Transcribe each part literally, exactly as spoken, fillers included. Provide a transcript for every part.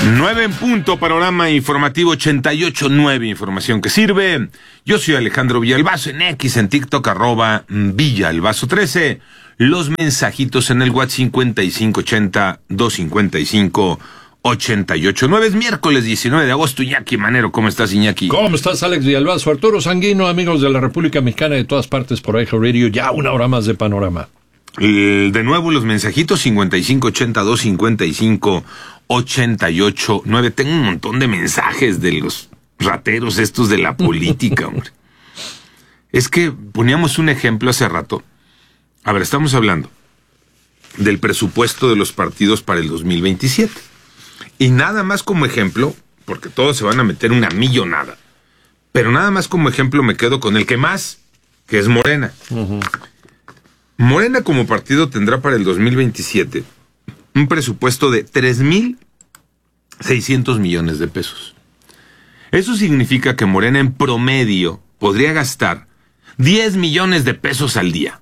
Nueve en punto, panorama informativo ochenta y ocho punto nueve, información que sirve. Yo soy Alejandro Villalbazo, en X, en TikTok, arroba Villalbazo trece. Los mensajitos en el WhatsApp cincuenta y cinco ochenta, doscientos cincuenta y cinco, ochenta y ocho nueve. Es miércoles diecinueve de agosto. Iñaki Manero, ¿cómo estás, Iñaki? ¿Cómo estás, Alex Villalbazo? Arturo Sanguino, amigos de la República Mexicana de todas partes por iHeartRadio Radio, ya una hora más de panorama. El, de nuevo los mensajitos cincuenta y cinco ochenta, doscientos cincuenta y cinco, ochenta y ocho nueve. Tengo un montón de mensajes de los rateros estos de la política, hombre. Es que poníamos un ejemplo hace rato. A ver, estamos hablando del presupuesto de los partidos para el dos mil veintisiete. Y nada más como ejemplo, porque todos se van a meter una millonada, pero nada más como ejemplo me quedo con el que más, que es Morena. Uh-huh. Morena como partido tendrá para el dos mil veintisiete un presupuesto de tres mil seiscientos millones de pesos. Eso significa que Morena en promedio podría gastar diez millones de pesos al día.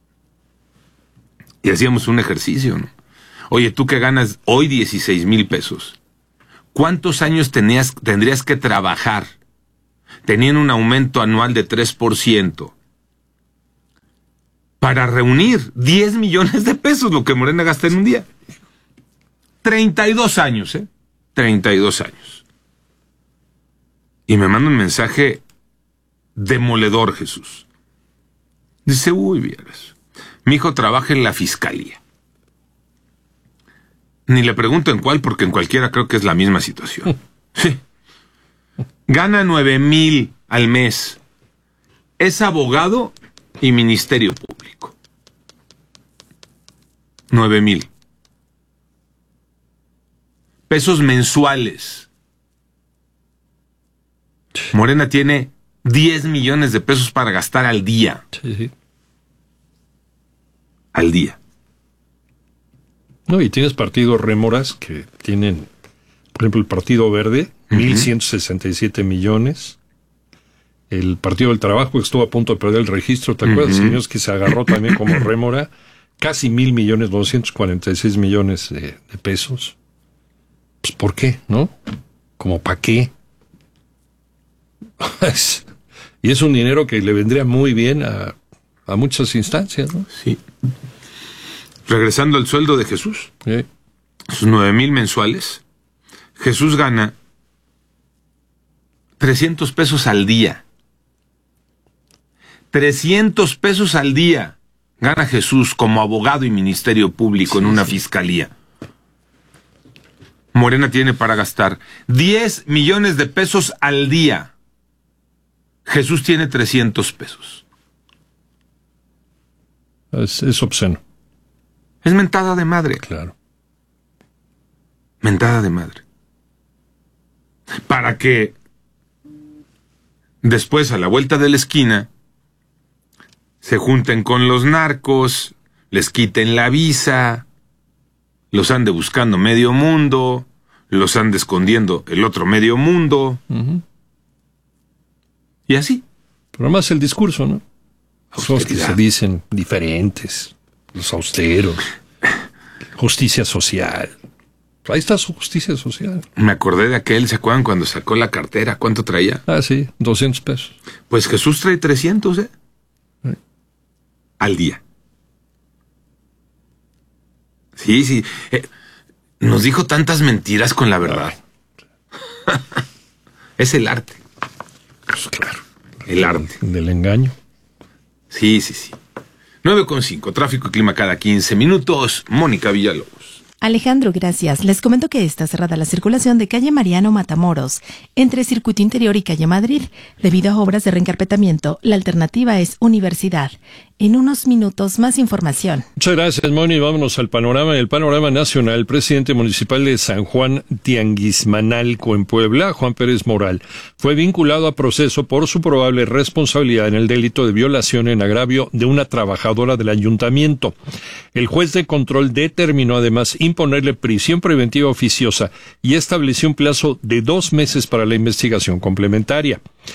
Y hacíamos un ejercicio, ¿no? Oye, tú que ganas hoy dieciséis mil pesos, ¿cuántos años tenías, tendrías que trabajar teniendo un aumento anual de tres por ciento para reunir diez millones de pesos, lo que Morena gasta en un día? treinta y dos años, ¿eh? treinta y dos años. Y me manda un mensaje demoledor, Jesús. Dice, uy, vieras, mi hijo trabaja en la fiscalía. Ni le pregunto en cuál, porque en cualquiera creo que es la misma situación. Sí. Gana nueve mil al mes. Es abogado y ministerio público. Nueve mil. Pesos mensuales. Morena tiene diez millones de pesos para gastar al día. Sí, sí. Al día. No, y tienes partidos rémoras que tienen, por ejemplo, el Partido Verde, uh-huh. mil ciento sesenta y siete millones. El Partido del Trabajo, que estuvo a punto de perder el registro, ¿te acuerdas? Uh-huh. Señores, que se agarró también como rémora, casi mil millones, doscientos cuarenta y seis millones de, de pesos. Pues, ¿por qué? ¿No? ¿Como para qué? Y es un dinero que le vendría muy bien a, a muchas instancias, ¿no? Sí. Regresando al sueldo de Jesús, sí. Sus nueve mil mensuales, Jesús gana trescientos pesos al día. trescientos pesos al día gana Jesús como abogado y ministerio público sí, en una sí. fiscalía. Morena tiene para gastar diez millones de pesos al día. Jesús tiene trescientos pesos. Es, es obsceno. Es mentada de madre. Claro. Mentada de madre. Para que después, a la vuelta de la esquina, se junten con los narcos, les quiten la visa, los ande buscando medio mundo, los ande escondiendo el otro medio mundo. Uh-huh. Y así. Pero más el discurso, ¿no? Los que se dicen diferentes. Los austeros, justicia social. Ahí está su justicia social. Me acordé de aquel, ¿se acuerdan cuando sacó la cartera? ¿Cuánto traía? Ah, sí, doscientos pesos. Pues Jesús trae trescientos, ¿eh? Sí. Al día. Sí, sí. Eh, nos dijo tantas mentiras con la verdad. Ah. Es el arte. Pues claro. El arte. Del engaño. Sí, sí, sí. nueve con cinco, tráfico y clima cada quince minutos. Mónica Villalobos. Alejandro, gracias. Les comento que está cerrada la circulación de calle Mariano Matamoros entre Circuito Interior y calle Madrid. Debido a obras de reencarpetamiento, la alternativa es Universidad. En unos minutos, más información. Muchas gracias, Moni. Vámonos al panorama. El panorama nacional, el presidente municipal de San Juan Tianguismanalco, en Puebla, Juan Pérez Moral, fue vinculado a proceso por su probable responsabilidad en el delito de violación en agravio de una trabajadora del ayuntamiento. El juez de control determinó además imponerle prisión preventiva oficiosa y estableció un plazo de dos meses para la investigación complementaria.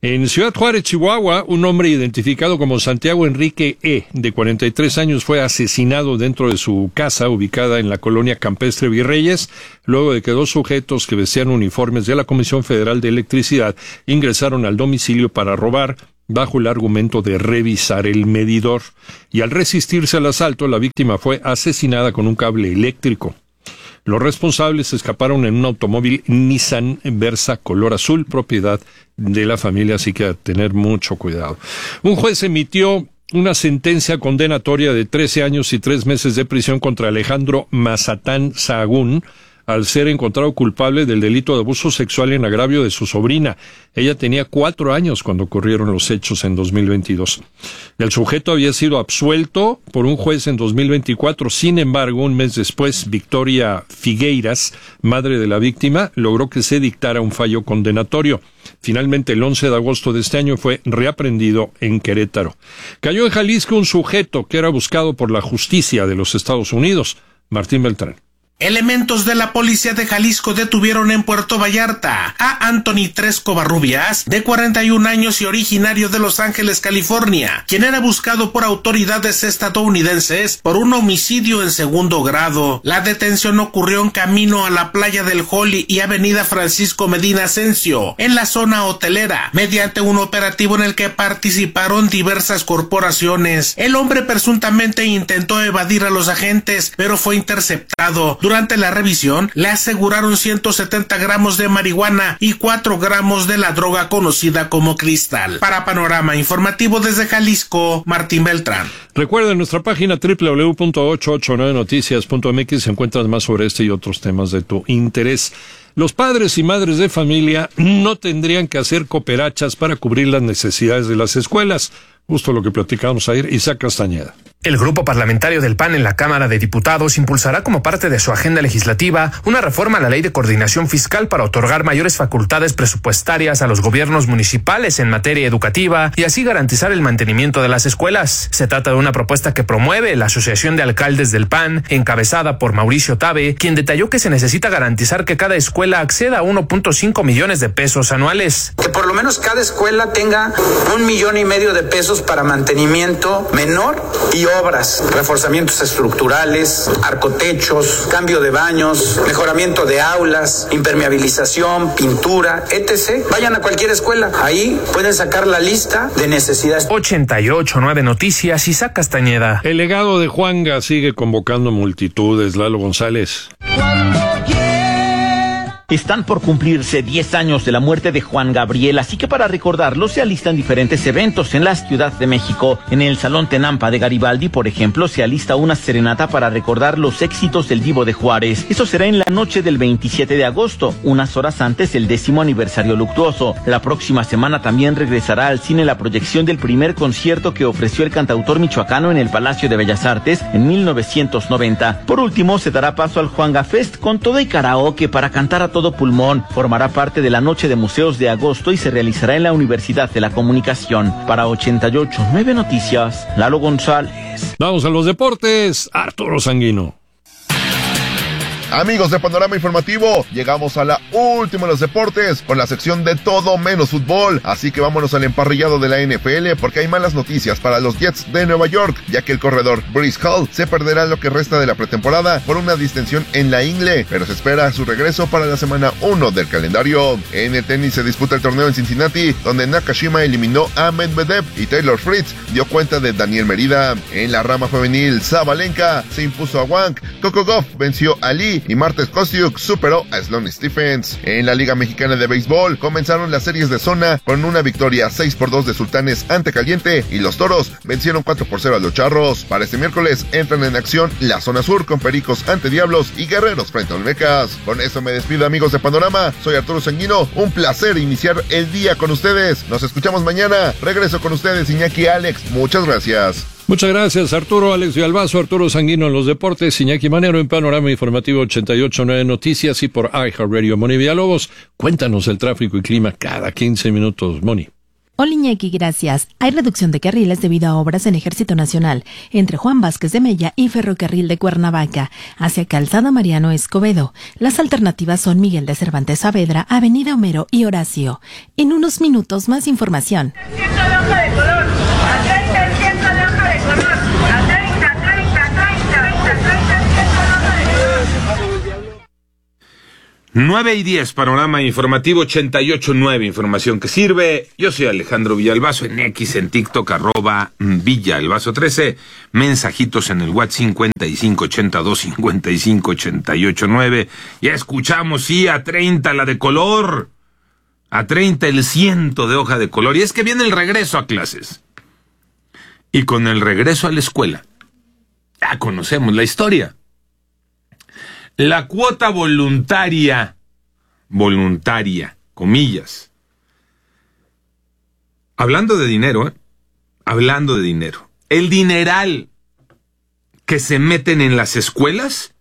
En Ciudad Juárez, Chihuahua, un hombre identificado como Santiago Enrique E., de cuarenta y tres años, fue asesinado dentro de su casa ubicada en la colonia Campestre Virreyes, luego de que dos sujetos que vestían uniformes de la Comisión Federal de Electricidad ingresaron al domicilio para robar, bajo el argumento de revisar el medidor. Y al resistirse al asalto, la víctima fue asesinada con un cable eléctrico. Los responsables escaparon en un automóvil Nissan Versa color azul, propiedad de la familia, así que a tener mucho cuidado. Un juez emitió una sentencia condenatoria de trece años y tres meses de prisión contra Alejandro Mazatán Sahagún, al ser encontrado culpable del delito de abuso sexual en agravio de su sobrina. Ella tenía cuatro años cuando ocurrieron los hechos en dos mil veintidós. El sujeto había sido absuelto por un juez en dos mil veinticuatro. Sin embargo, un mes después, Victoria Figueiras, madre de la víctima, logró que se dictara un fallo condenatorio. Finalmente, el once de agosto de este año fue reaprendido en Querétaro. Cayó en Jalisco un sujeto que era buscado por la justicia de los Estados Unidos. Martín Beltrán. Elementos de la policía de Jalisco detuvieron en Puerto Vallarta a Anthony Tres Covarrubias, de cuarenta y un años y originario de Los Ángeles, California, quien era buscado por autoridades estadounidenses por un homicidio en segundo grado. La detención ocurrió en camino a la playa del Holly y avenida Francisco Medina Asensio, en la zona hotelera, mediante un operativo en el que participaron diversas corporaciones. El hombre presuntamente intentó evadir a los agentes, pero fue interceptado. Durante la revisión, le aseguraron ciento setenta gramos de marihuana y cuatro gramos de la droga conocida como cristal. Para Panorama Informativo desde Jalisco, Martín Beltrán. Recuerda, en nuestra página doble u doble u doble u punto ochocientos ochenta y nueve noticias punto m x encuentras más sobre este y otros temas de tu interés. Los padres y madres de familia no tendrían que hacer cooperachas para cubrir las necesidades de las escuelas. Justo lo que platicamos ayer. Isaac Castañeda. El grupo parlamentario del P A N en la Cámara de Diputados impulsará como parte de su agenda legislativa una reforma a la Ley de Coordinación Fiscal para otorgar mayores facultades presupuestarias a los gobiernos municipales en materia educativa y así garantizar el mantenimiento de las escuelas. Se trata de una propuesta que promueve la Asociación de Alcaldes del P A N, encabezada por Mauricio Tabe, quien detalló que se necesita garantizar que cada escuela acceda a uno punto cinco millones de pesos anuales. Que por lo menos cada escuela tenga un millón y medio de pesos para mantenimiento menor y obras, reforzamientos estructurales, arcotechos, cambio de baños, mejoramiento de aulas, impermeabilización, pintura, etcétera. Vayan a cualquier escuela, ahí pueden sacar la lista de necesidades. ochenta y ocho punto nueve Noticias, Isaac Castañeda. El legado de Juanga sigue convocando multitudes. Lalo González. Están por cumplirse diez años de la muerte de Juan Gabriel, así que para recordarlo se alistan diferentes eventos en la Ciudad de México. En el Salón Tenampa de Garibaldi, por ejemplo, se alista una serenata para recordar los éxitos del Divo de Juárez. Eso será en la noche del veintisiete de agosto, unas horas antes del décimo aniversario luctuoso. La próxima semana también regresará al cine la proyección del primer concierto que ofreció el cantautor michoacano en el Palacio de Bellas Artes en mil novecientos noventa. Por último, se dará paso al Juanga Fest con todo y karaoke para cantar a todo pulmón. Formará parte de la Noche de Museos de agosto y se realizará en la Universidad de la Comunicación. Para ochenta y ocho punto nueve Noticias, Lalo González. Vamos a los deportes. Arturo Sanguino. Amigos de Panorama Informativo, llegamos a la última de los deportes con la sección de todo menos fútbol, así que vámonos al emparrillado de la N F L porque hay malas noticias para los Jets de Nueva York, ya que el corredor Breece Hall se perderá lo que resta de la pretemporada por una distensión en la ingle, pero se espera su regreso para la semana uno del calendario. En el tenis se disputa el torneo en Cincinnati, donde Nakashima eliminó a Medvedev y Taylor Fritz dio cuenta de Daniel Merida. En la rama femenil, Sabalenka se impuso a Wang, Coco Gauff venció a Lee y Marta Kostyuk superó a Sloane Stephens. En la Liga Mexicana de Béisbol comenzaron las series de zona con una victoria seis por dos de Sultanes ante Caliente y los Toros vencieron cuatro por cero a los Charros. Para este miércoles entran en acción la zona sur con Pericos ante Diablos y Guerreros frente a Olmecas. Con eso me despido, amigos de Panorama. Soy Arturo Sanguino, un placer iniciar el día con ustedes. Nos escuchamos mañana. Regreso con ustedes, Iñaki y Alex. Muchas gracias. Muchas gracias, Arturo, Alex Villalbazo, Arturo Sanguino en los deportes, Iñaki Manero en Panorama Informativo ochenta y ocho punto nueve Noticias y por iHeartRadio. Moni Villalobos, cuéntanos el tráfico y clima cada quince minutos, Moni. Oliñequi, gracias. Hay reducción de carriles debido a obras en Ejército Nacional entre Juan Vázquez de Mella y Ferrocarril de Cuernavaca hacia Calzada Mariano Escobedo. Las alternativas son Miguel de Cervantes Saavedra, Avenida Homero y Horacio. En unos minutos más información. nueve y diez, panorama informativo ochenta y ocho nueve, información que sirve. Yo soy Alejandro Villalbazo, en X, en TikTok, arroba Villalbazo trece, mensajitos en el WhatsApp cincuenta y cinco ochenta y dos cincuenta y cinco ochenta y ocho nueve. Ya escuchamos, sí, a treinta la de color, a treinta el ciento de hoja de color, y es que viene el regreso a clases. Y con el regreso a la escuela, ya conocemos la historia. La cuota voluntaria, voluntaria, comillas. Hablando de dinero, ¿eh? Hablando de dinero. El dineral que se meten en las escuelas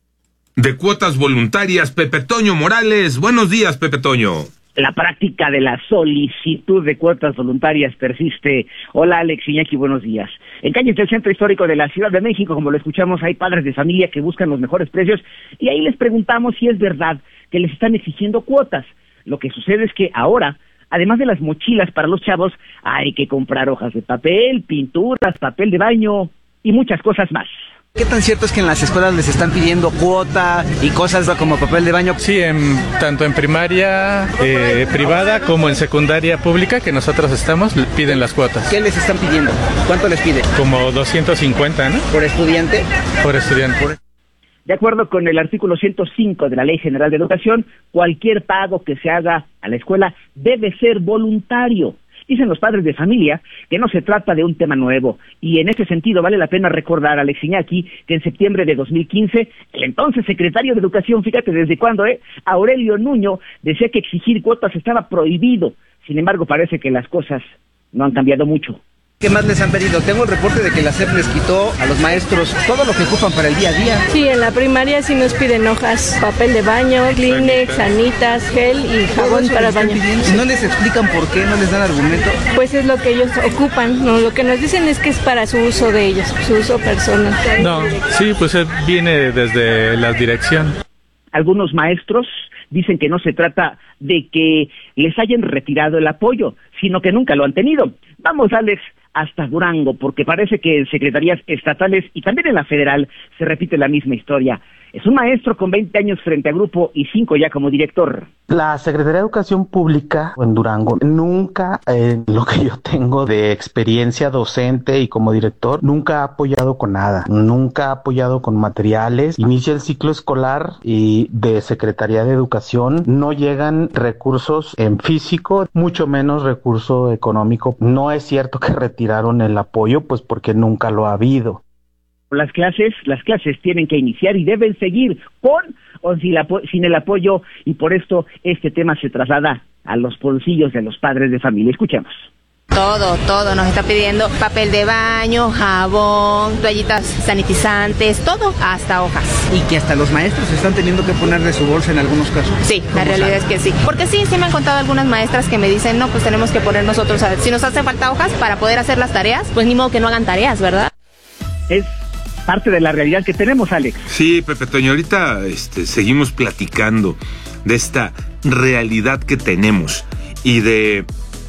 de cuotas voluntarias. Pepe Toño Morales, buenos días, Pepe Toño. La práctica de la solicitud de cuotas voluntarias persiste. Hola, Alex Iñaki, buenos días. En calles del centro histórico de la Ciudad de México, como lo escuchamos, hay padres de familia que buscan los mejores precios y ahí les preguntamos si es verdad que les están exigiendo cuotas. Lo que sucede es que ahora, además de las mochilas para los chavos, hay que comprar hojas de papel, pinturas, papel de baño y muchas cosas más. ¿Qué tan cierto es que en las escuelas les están pidiendo cuota y cosas como papel de baño? Sí, en, tanto en primaria eh, privada como en secundaria pública que nosotros estamos, piden las cuotas. ¿Qué les están pidiendo? ¿Cuánto les piden? Como doscientos cincuenta, ¿no? ¿Por estudiante? Por estudiante. Por... De acuerdo con el artículo ciento cinco de la Ley General de Educación, cualquier pago que se haga a la escuela debe ser voluntario. Dicen los padres de familia que no se trata de un tema nuevo, y en ese sentido vale la pena recordar a Alex Iñaki que en septiembre de dos mil quince, el entonces secretario de Educación, fíjate desde cuándo, ¿eh? Aurelio Nuño, decía que exigir cuotas estaba prohibido. Sin embargo, parece que las cosas no han cambiado mucho. ¿Qué más les han pedido? Tengo el reporte de que la S E P les quitó a los maestros todo lo que ocupan para el día a día. Sí, en la primaria sí nos piden hojas, papel de baño, Kleenex, sanitas, gel y jabón para el baño. ¿No les explican por qué? ¿No les dan argumento? Pues es lo que ellos ocupan, ¿no? Lo que nos dicen es que es para su uso de ellos, su uso personal. No, sí, pues viene desde la dirección. Algunos maestros dicen que no se trata de que les hayan retirado el apoyo, sino que nunca lo han tenido. Vamos, Alex, hasta Durango, porque parece que en secretarías estatales y también en la federal se repite la misma historia. Es un maestro con veinte años frente a grupo y cinco ya como director. La Secretaría de Educación Pública en Durango nunca, en lo que yo tengo de experiencia docente y como director, nunca ha apoyado con nada, nunca ha apoyado con materiales. Inicia el ciclo escolar y de Secretaría de Educación no llegan recursos en físico, mucho menos recurso económico. No es cierto que retiraron el apoyo, pues porque nunca lo ha habido. Las clases, las clases tienen que iniciar y deben seguir con o sin, la, sin el apoyo, y por esto este tema se traslada a los bolsillos de los padres de familia. Escuchemos. Todo, todo, nos está pidiendo papel de baño, jabón, toallitas sanitizantes, todo, hasta hojas. Y que hasta los maestros están teniendo que poner de su bolsa en algunos casos. Sí, la realidad saben? es que sí. Porque sí, sí me han contado algunas maestras que me dicen, no, pues tenemos que poner nosotros, a ver, si nos hace falta hojas para poder hacer las tareas, pues ni modo que no hagan tareas, ¿verdad? Es parte de la realidad que tenemos, Alex. Sí, Pepe Toño, ahorita este, seguimos platicando de esta realidad que tenemos y de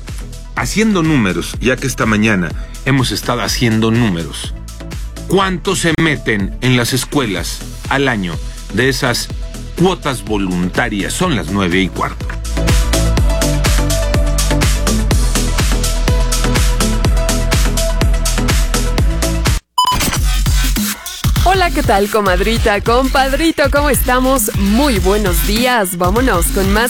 haciendo números, ya que esta mañana hemos estado haciendo números. ¿Cuánto se meten en las escuelas al año de esas cuotas voluntarias? Son las nueve y cuarto. Hola, ¿qué tal, comadrita, compadrito? ¿Cómo estamos? Muy buenos días. Vámonos con más